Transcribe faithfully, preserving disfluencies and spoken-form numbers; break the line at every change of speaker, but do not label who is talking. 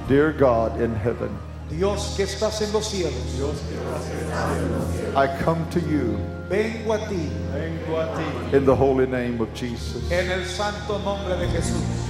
Dear God in heaven,
Dios que estás en los cielos,
I come to you
vengo a ti
in the holy name of Jesus.
en el santo nombre de Jesús.